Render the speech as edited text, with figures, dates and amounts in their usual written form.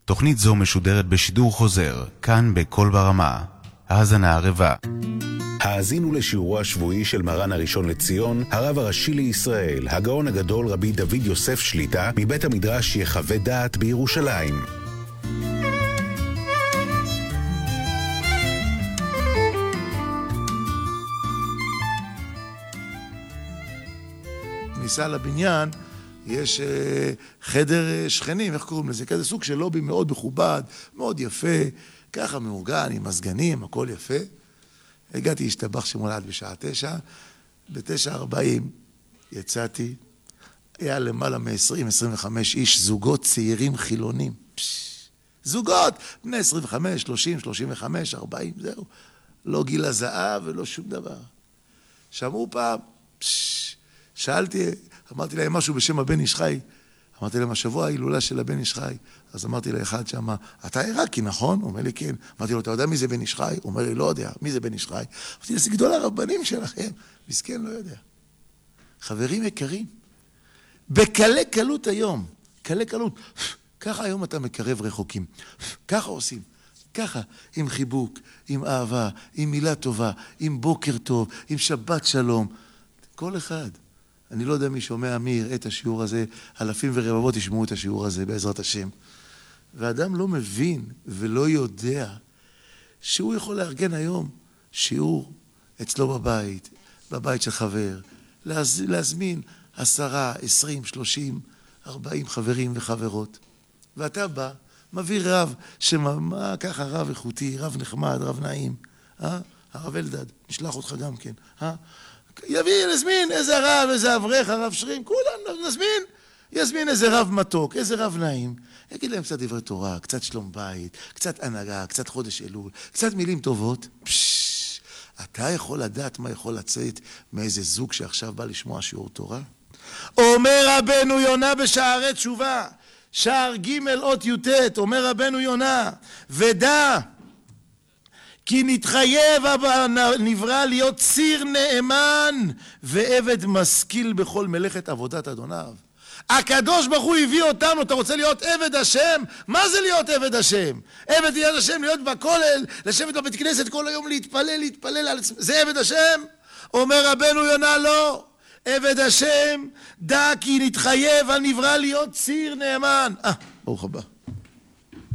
תוכנית זו משודרת בשידור חוזר, כאן בכל ברמה. האזנה ערבה. האזינו לשיעורו השבועי של מרן הראשון לציון, הרב הראשי לישראל, הגאון הגדול רבי דוד יוסף שליטה, מבית המדרש יחווה דעת בירושלים. ניסה לבניין, יש חדר שכנים, איך קוראים לזה? כזה סוג של לובי מאוד מכובד, מאוד יפה, ככה מאורגן, עם מזגנים, הכל יפה. הגעתי, השתבח שמולד בשעה 9, ב-9:40 יצאתי, היה למעלה מ-20-25 איש, זוגות צעירים חילונים. זוגות, בני 25, 30, 35, 40, זהו. לא גיל הזהב ולא שום דבר. שמעו פעם, שאלתי, אמרתי להם משהו בשם הבן איש חי. אמרתי להם, השבוע ההילולה של הבן איש חי. אז אמרתי לאחד שמה, אתה עיראקי, נכון? הוא אומר לי, כן. אמרתי לו, אתה יודע מי זה בן איש חי? הוא אומר לי, לא יודע, מי זה בן איש חי? אמרתי לו, זה גדול הרבנים שלכם. מסכן, לא יודע. חברים יקרים, בקלי קלות היום, קלי קלות, ככה היום אתה מקרב רחוקים. ככה עושים. ככה, עם חיבוק, עם אהבה, עם מילה טובה, עם בוקר טוב, עם שבת שלום. כל אחד. אני לא יודע מי שומע מי יראה את השיעור הזה, אלפים ורבבות ישמעו את השיעור הזה בעזרת השם. ואדם לא מבין ולא יודע שהוא יכול לארגן היום שיעור אצלו בבית, בבית של חבר, להזמין 10, 20, 30, 40 חברים וחברות. ואתה בא, מביא רב, שמה ככה רב איכותי, רב נחמד, רב נעים. הרב אלדד, נשלח אותך גם כן. יביא, נזמין איזה רב, איזה אברך, הרב שרים, כולם נזמין, יזמין איזה רב מתוק, איזה רב נעים, יגיד להם קצת דברי תורה, קצת שלום בית, קצת הנהגה, קצת חודש אלול, קצת מילים טובות. אתה יכול לדעת מה יכול לצאת מאיזה זוג שעכשיו בא לשמוע שיעור תורה? אומר רבנו יונה בשערי תשובה, שער ג' אות י"ט, אומר רבנו יונה, ודע כי נתחייב נברא להיות ציר נאמן ועבד משכיל בכל מלאכת עבודת אדוניו. הקדוש ברוך הוא הביא אותנו, אתה רוצה להיות עבד השם? מה זה להיות עבד השם? עבד השם, להיות בכולל, לשבת בבית כנסת כל היום, להתפלל על עצמם. זה עבד השם? אומר רבנו יונה, לא. עבד השם, דע כי נתחייב נברא להיות ציר נאמן. ברוך הבא.